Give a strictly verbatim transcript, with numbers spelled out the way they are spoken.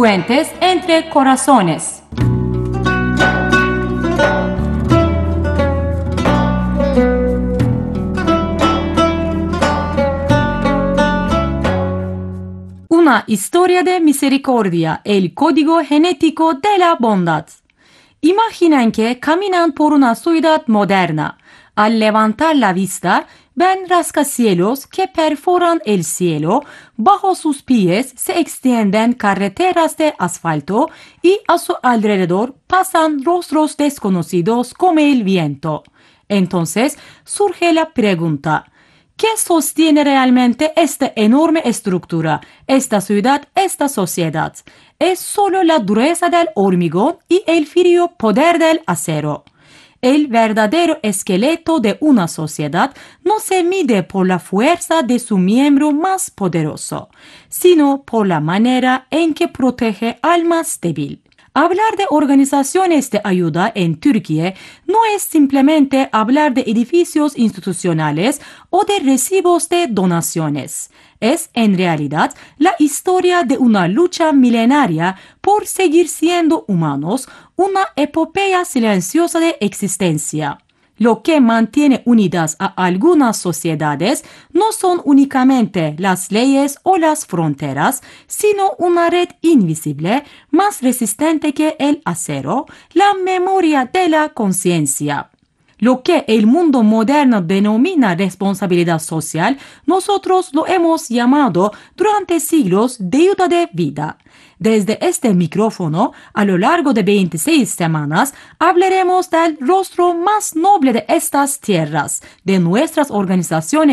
Puentes entre corazones. Una historia de misericordia, el código genético de la bondad. Imaginen que caminan por una ciudad moderna. Al levantar la vista, ven rascacielos que perforan el cielo, bajo sus pies se extienden carreteras de asfalto y a su alrededor pasan rostros desconocidos como el viento. Entonces surge la pregunta: ¿qué sostiene realmente esta enorme estructura, esta ciudad, esta sociedad? ¿Es solo la dureza del hormigón y el frío poder del acero? El verdadero esqueleto de una sociedad no se mide por la fuerza de su miembro más poderoso, sino por la manera en que protege al más débil. Hablar de organizaciones de ayuda en Turquía no es simplemente hablar de edificios institucionales o de recibos de donaciones. Es, en realidad, la historia de una lucha milenaria por seguir siendo humanos, una epopeya silenciosa de existencia. Lo que mantiene unidas a algunas sociedades no son únicamente las leyes o las fronteras, sino una red invisible, más resistente que el acero, la memoria de la conciencia. Lo que el mundo moderno denomina responsabilidad social, nosotros lo hemos llamado durante siglos deuda de vida. Desde este micrófono, a lo largo de veintiséis semanas, hablaremos del rostro más noble de estas tierras, de nuestras organizaciones